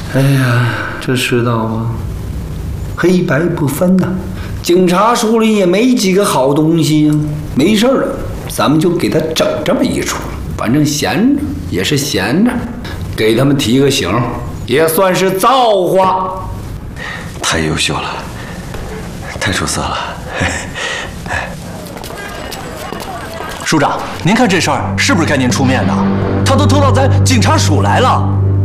哎呀，这世道啊，黑白不分呐。警察署里也没几个好东西呀。没事了，咱们就给他整这么一出，反正闲着也是闲着，给他们提个醒，也算是造化。 太优秀了，太出色了。 署长，您看这事儿是不是该您出面的？他都偷到咱警察署来了。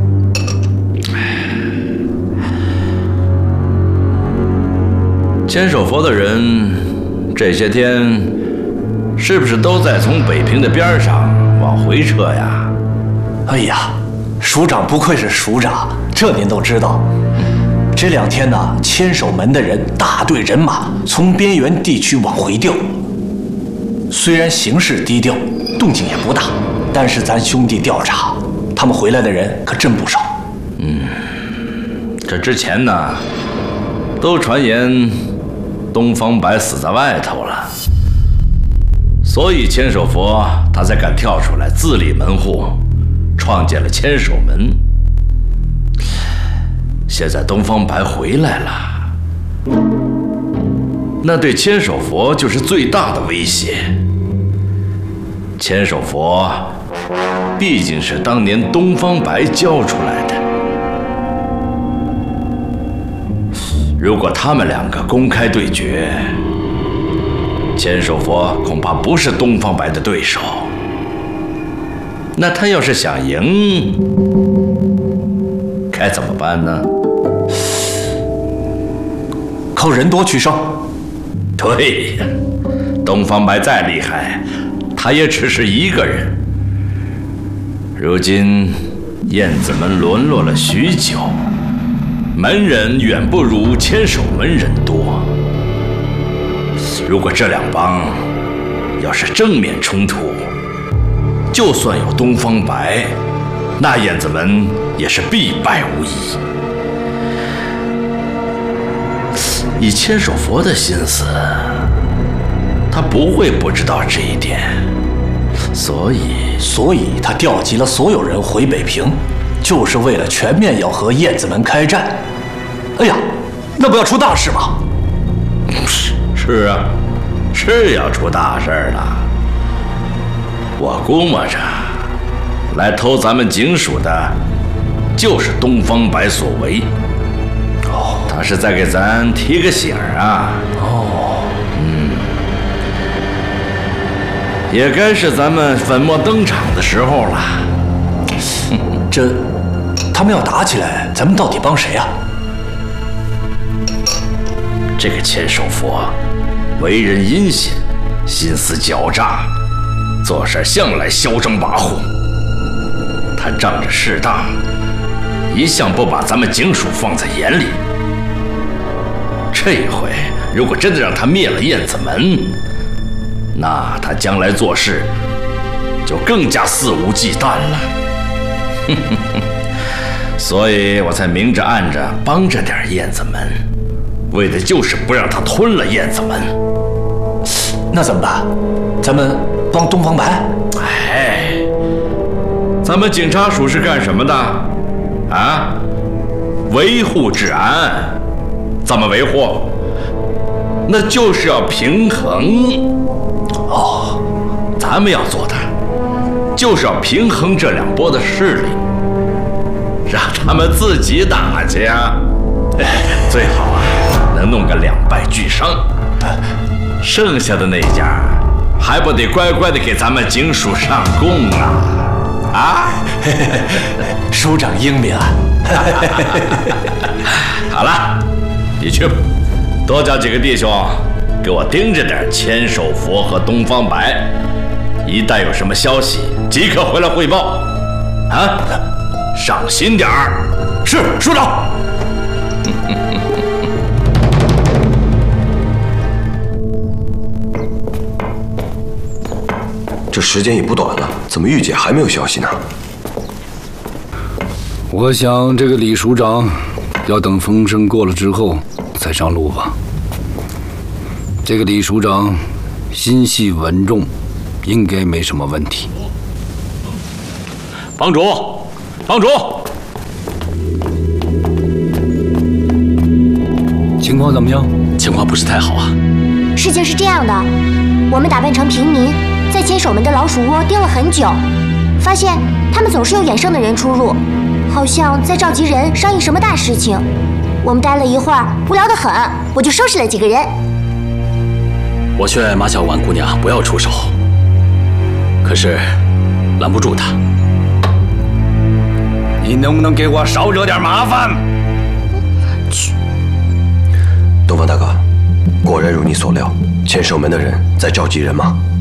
千手佛的人这些天是不是都在从北平的边上往回撤呀？ 哎呀，署长不愧是署长，这您都知道。这2天呢，千手门的人大队人马从边缘地区往回调。虽然形势低调，动静也不大，但是咱兄弟调查，他们回来的人可真不少。 这之前呢，都传言东方白死在外头了，所以千手佛他才敢跳出来自立门户，创建了千手门。现在东方白回来了，那对千手佛就是最大的威胁。千手佛毕竟是当年东方白教出来的，如果他们2个公开对决，千手佛恐怕不是东方白的对手。那他要是想赢，该怎么办呢？ 靠人多取胜。 对呀，东方白再厉害，他也只是一个人。如今燕子门沦落了许久，门人远不如千手门人多。如果这2帮要是正面冲突，就算有东方白，那燕子门也是必败无疑。以千手佛的心思，他不会不知道这一点，所以他调集了所有人回北平，就是为了全面要和燕子门开战。哎呀，那不要出大事吗？ 是啊，是要出大事了。我估摸着，来偷咱们警署的，就是东方白所为。他是在给咱提个醒啊。也该是咱们粉墨登场的时候了。 他们要打起来，咱们到底帮谁啊？ 这个千手佛，为人阴险，心思狡诈，做事向来嚣张跋扈。他仗着势大，一向不把咱们警署放在眼里。这一回，如果真的让他灭了燕子门，那他将来做事就更加肆无忌惮了。所以我才明着暗着帮着点燕子门，为的就是不让他吞了燕子门。 那怎么办？咱们帮东方白？ 咱们警察署是干什么的？啊，维护治安。怎么维护？那就是要平衡。咱们要做的就是要平衡这2波的势力，让他们自己打去呀。最好能弄个2败俱伤，剩下的那家还不得乖乖的给咱们警署上供啊？ 署长英明啊！ 好了，你去吧，多叫几个弟兄给我盯着点千手佛和东方白，一旦有什么消息，即刻回来汇报。啊，上心点儿。 是，署长。 这时间也不短了，怎么玉姐还没有消息呢？ 我想这个李署长要等风声过了之后再上路吧。这个李署长心细稳重，应该没什么问题。 帮主，帮主， 情况怎么样？ 情况不是太好啊。 事情是这样的，我们打扮成平民，在千手门的老鼠窝盯了很久，发现他们总是有眼生的人出入，好像在召集人商议什么大事情。我们待了一会儿，无聊得很，我就收拾了几个人。 我劝马小婉姑娘不要出手，可是拦不住她。 你能不能给我少惹点麻烦？ 东方大哥，果然如你所料，千手门的人在召集人马。